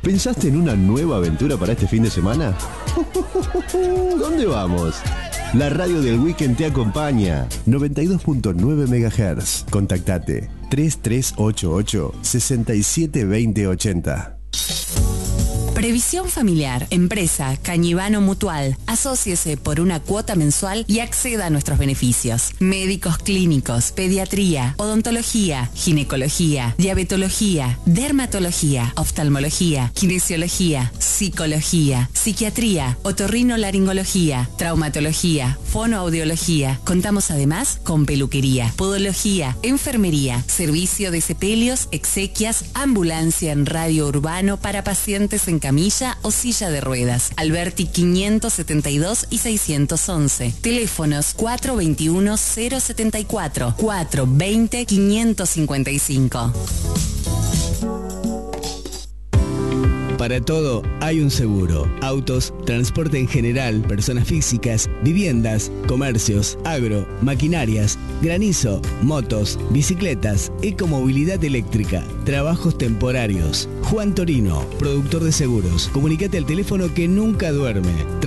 ¿Pensaste en una nueva aventura para este fin de semana? ¿Dónde vamos? La radio del Weekend te acompaña. 92.9 MHz. Contactate 3388 672080. Previsión familiar, empresa, Cañivano Mutual. Asóciese por una cuota mensual y acceda a nuestros beneficios. Médicos clínicos, pediatría, odontología, ginecología, diabetología, dermatología, oftalmología, kinesiología, psicología, psiquiatría, otorrinolaringología, traumatología, fonoaudiología. Contamos además con peluquería, podología, enfermería, servicio de sepelios, exequias, ambulancia en radio urbano para pacientes en camilla o silla de ruedas. Alberti 572 y 611. Teléfonos 421-074, 420-555. Para todo hay un seguro. Autos, transporte en general, personas físicas, viviendas, comercios, agro, maquinarias, granizo, motos, bicicletas, ecomovilidad eléctrica, trabajos temporarios. Juan Torino, productor de seguros. Comunicate al teléfono que nunca duerme.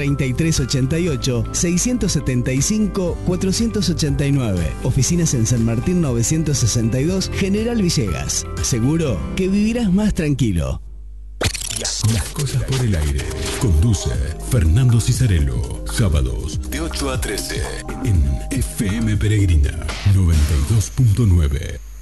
3388-675-489. Oficinas en San Martín 962, General Villegas. Seguro que vivirás más tranquilo. Las cosas por el aire. Conduce Fernando Cisarello. Sábados de 8 a 13 en FM Peregrina 92.9.